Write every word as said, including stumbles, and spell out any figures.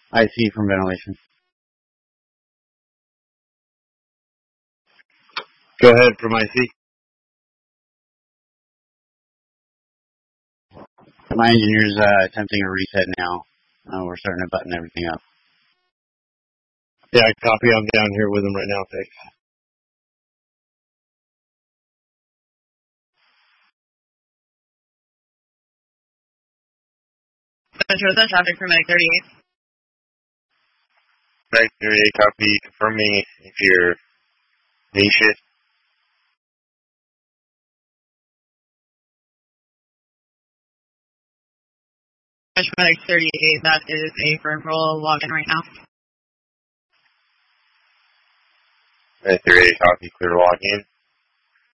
I C from ventilation. Go ahead from I C. My engineer's uh, attempting a reset now. Uh, we're starting to button everything up. Yeah, copy. I'm down here with him right now. Thanks. Central traffic for Medic thirty-eight. Medic thirty-eight, copy. Confirm me if you're niche. Medic thirty-eight, that is a peripheral login right now. Medic thirty-eight, copy. Clear to log in.